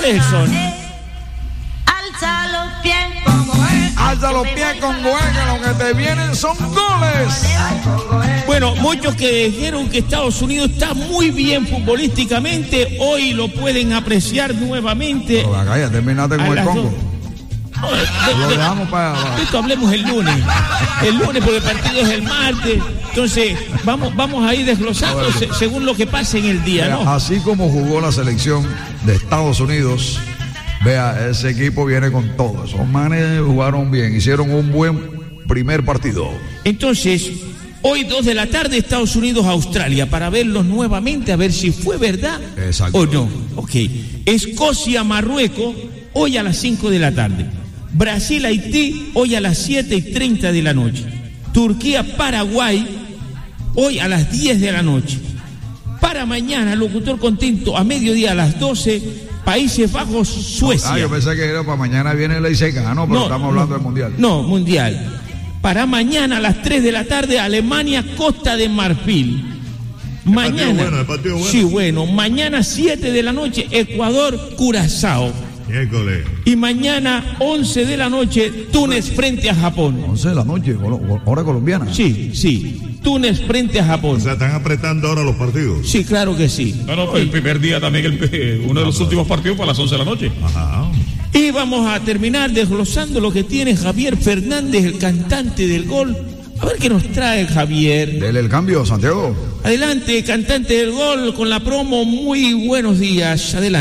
¿Cuál es el son? Alza los pies con Goe. Alza los pies con Goe, que lo que te vienen son goles. Bueno, muchos que dijeron que Estados Unidos está muy bien futbolísticamente, hoy lo pueden apreciar nuevamente. Pero acá ya terminaste con el Congo. Lo dejamos para... Esto hablemos el lunes. El lunes, porque el partido es el martes. Entonces, vamos a ir desglosando según lo que pase en el día, ¿no? Así como jugó la selección de Estados Unidos, vea, ese equipo viene con todo. Esos manes jugaron bien, hicieron un buen primer partido. Entonces, hoy 2 de la tarde, Estados Unidos-Australia, para verlos nuevamente, a ver si fue verdad. Exacto. O no. Ok. Escocia-Marruecos, hoy a las 5 de la tarde. Brasil-Haití, hoy a las 7:30 de la noche. Turquía-Paraguay, hoy a las 10 de la noche. Para mañana, locutor contento, a mediodía a las 12, Países Bajos, Suecia. Yo pensé que era para mañana viene la Iseca, no, pero estamos hablando del Mundial. No, Mundial. Para mañana a las 3 de la tarde, Alemania, Costa de Marfil. Mañana. El partido bueno. Sí, bueno. Mañana 7 de la noche, Ecuador, Curazao. Miércoles. Y mañana 11 de la noche, Túnez frente a Japón. 11 de la noche, hora colombiana. Sí. Túnez frente a Japón. O sea, están apretando ahora los partidos. Sí, claro que sí. No, el primer día también, uno de los últimos partidos fue a las 11 de la noche. Ajá. Y vamos a terminar desglosando lo que tiene Javier Fernández, el cantante del gol. A ver qué nos trae Javier. Dele el cambio, Santiago. Adelante, cantante del gol, con la promo. Muy buenos días. Adelante.